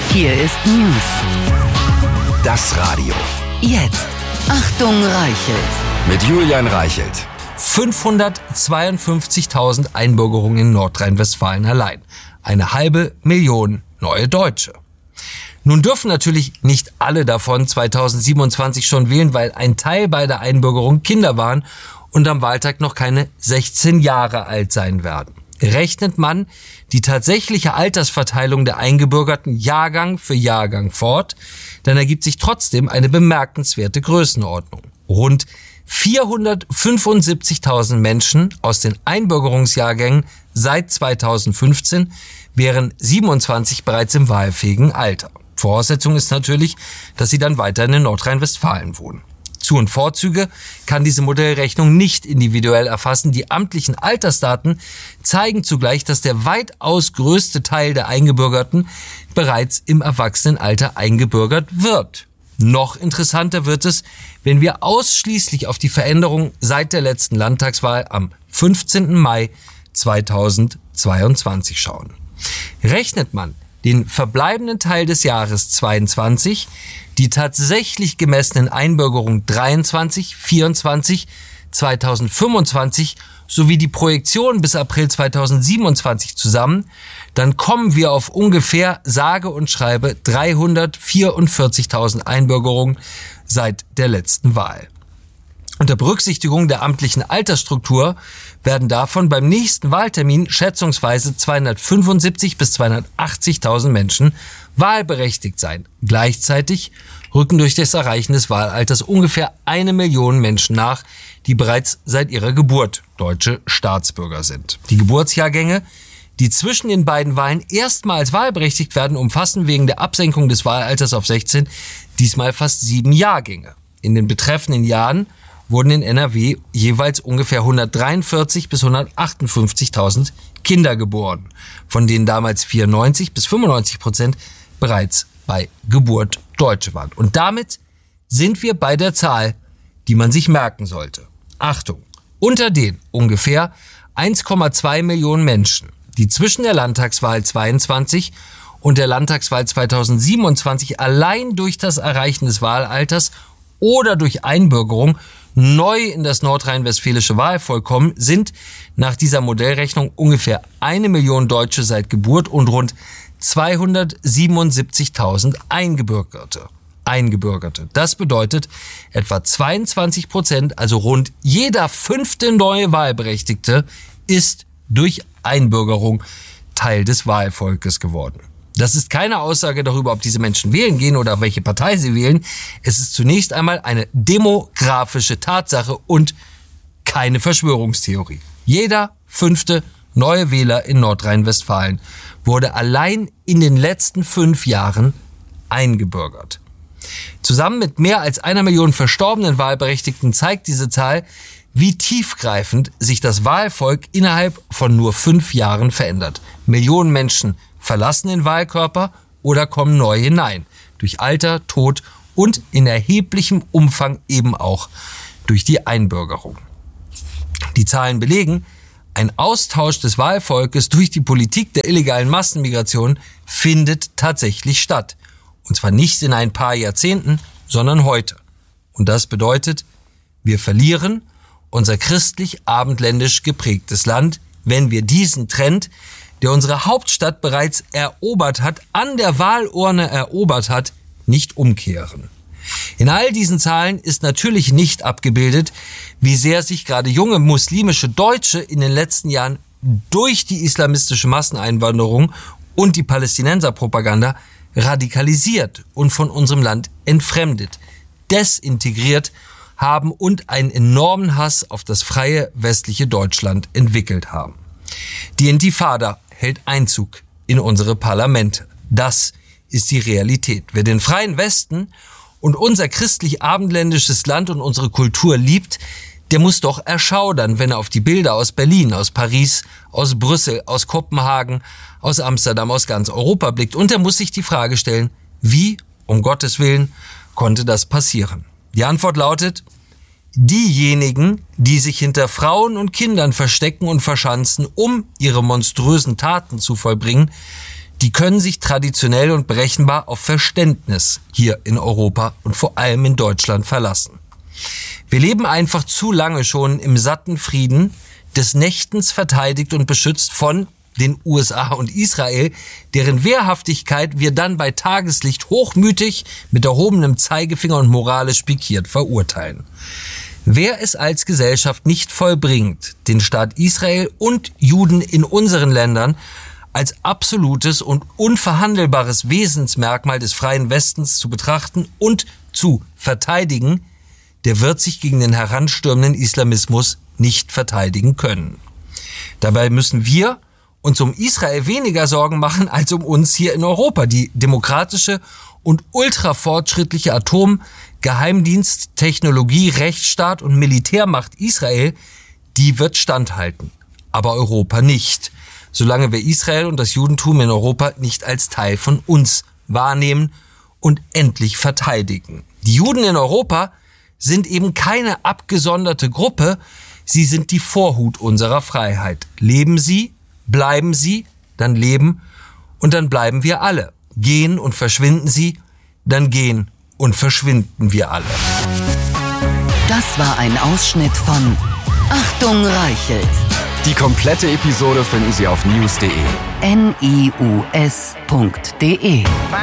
Hier ist News. Das Radio. Jetzt. Achtung, Reichelt. Mit Julian Reichelt. 552.000 Einbürgerungen in Nordrhein-Westfalen allein. 500.000 neue Deutsche. Nun dürfen natürlich nicht alle davon 2027 schon wählen, weil ein Teil bei der Einbürgerung Kinder waren und am Wahltag noch keine 16 Jahre alt sein werden. Rechnet man die tatsächliche Altersverteilung der Eingebürgerten Jahrgang für Jahrgang fort, dann ergibt sich trotzdem eine bemerkenswerte Größenordnung. Rund 475.000 Menschen aus den Einbürgerungsjahrgängen seit 2015 wären 27 bereits im wahlfähigen Alter. Voraussetzung ist natürlich, dass sie dann weiterhin in Nordrhein-Westfalen wohnen. Zu- und Vorzüge kann diese Modellrechnung nicht individuell erfassen. Die amtlichen Altersdaten zeigen zugleich, dass der weitaus größte Teil der Eingebürgerten bereits im Erwachsenenalter eingebürgert wird. Noch interessanter wird es, wenn wir ausschließlich auf die Veränderung seit der letzten Landtagswahl am 15. Mai 2022 schauen. Rechnet man den verbleibenden Teil des Jahres 22, die tatsächlich gemessenen Einbürgerungen 23, 24, 2025 sowie die Projektion bis April 2027 zusammen, dann kommen wir auf ungefähr sage und schreibe 344.000 Einbürgerungen seit der letzten Wahl. Unter Berücksichtigung der amtlichen Altersstruktur werden davon beim nächsten Wahltermin schätzungsweise 275.000 bis 280.000 Menschen wahlberechtigt sein. Gleichzeitig rücken durch das Erreichen des Wahlalters ungefähr 1 Million Menschen nach, die bereits seit ihrer Geburt deutsche Staatsbürger sind. Die Geburtsjahrgänge, die zwischen den beiden Wahlen erstmals wahlberechtigt werden, umfassen wegen der Absenkung des Wahlalters auf 16 diesmal fast 7 Jahrgänge. In den betreffenden Jahren wurden in NRW jeweils ungefähr 143.000 bis 158.000 Kinder geboren, von denen damals 94% bis 95% bereits bei Geburt Deutsche waren. Und damit sind wir bei der Zahl, die man sich merken sollte. Achtung, unter den ungefähr 1,2 Millionen Menschen, die zwischen der Landtagswahl 22 und der Landtagswahl 2027 allein durch das Erreichen des Wahlalters oder durch Einbürgerung neu in das nordrhein-westfälische Wahlvolk kommen, sind nach dieser Modellrechnung ungefähr 1 Million Deutsche seit Geburt und rund 277.000 Eingebürgerte. Das bedeutet, etwa 22%, also rund jeder 5. neue Wahlberechtigte, ist durch Einbürgerung Teil des Wahlvolkes geworden. Das ist keine Aussage darüber, ob diese Menschen wählen gehen oder welche Partei sie wählen. Es ist zunächst einmal eine demografische Tatsache und keine Verschwörungstheorie. Jeder 5. neue Wähler in Nordrhein-Westfalen wurde allein in den letzten 5 Jahren eingebürgert. Zusammen mit mehr als 1 Million verstorbenen Wahlberechtigten zeigt diese Zahl, wie tiefgreifend sich das Wahlvolk innerhalb von nur 5 Jahren verändert. Millionen Menschen verlassen den Wahlkörper oder kommen neu hinein. Durch Alter, Tod und in erheblichem Umfang eben auch durch die Einbürgerung. Die Zahlen belegen, ein Austausch des Wahlvolkes durch die Politik der illegalen Massenmigration findet tatsächlich statt. Und zwar nicht in ein paar Jahrzehnten, sondern heute. Und das bedeutet, wir verlieren unser christlich-abendländisch geprägtes Land, wenn wir diesen Trend, der unsere Hauptstadt bereits erobert hat, an der Wahlurne erobert hat, nicht umkehren. In all diesen Zahlen ist natürlich nicht abgebildet, wie sehr sich gerade junge muslimische Deutsche in den letzten Jahren durch die islamistische Masseneinwanderung und die Palästinenserpropaganda radikalisiert und von unserem Land entfremdet, desintegriert haben und einen enormen Hass auf das freie westliche Deutschland entwickelt haben. Die Intifada hält Einzug in unsere Parlamente. Das ist die Realität. Wer den freien Westen und unser christlich-abendländisches Land und unsere Kultur liebt, der muss doch erschaudern, wenn er auf die Bilder aus Berlin, aus Paris, aus Brüssel, aus Kopenhagen, aus Amsterdam, aus ganz Europa blickt. Und er muss sich die Frage stellen, wie, um Gottes Willen, konnte das passieren? Die Antwort lautet, diejenigen, die sich hinter Frauen und Kindern verstecken und verschanzen, um ihre monströsen Taten zu vollbringen, die können sich traditionell und berechenbar auf Verständnis hier in Europa und vor allem in Deutschland verlassen. Wir leben einfach zu lange schon im satten Frieden, des Nächtens verteidigt und beschützt von den USA und Israel, deren Wehrhaftigkeit wir dann bei Tageslicht hochmütig mit erhobenem Zeigefinger und moralisch pikiert verurteilen. Wer es als Gesellschaft nicht vollbringt, den Staat Israel und Juden in unseren Ländern als absolutes und unverhandelbares Wesensmerkmal des freien Westens zu betrachten und zu verteidigen, der wird sich gegen den heranstürmenden Islamismus nicht verteidigen können. Dabei müssen wir uns um Israel weniger Sorgen machen als um uns hier in Europa. Die demokratische und ultrafortschrittliche Atomgeheimdienst, Technologie, Rechtsstaat und Militärmacht Israel, die wird standhalten. Aber Europa nicht, solange wir Israel und das Judentum in Europa nicht als Teil von uns wahrnehmen und endlich verteidigen. Die Juden in Europa sind eben keine abgesonderte Gruppe, sie sind die Vorhut unserer Freiheit. Leben sie, bleiben sie, dann leben und dann bleiben wir alle. Gehen und verschwinden sie, dann gehen und verschwinden wir alle. Das war ein Ausschnitt von Achtung Reichelt. Die komplette Episode finden Sie auf news.de. news.de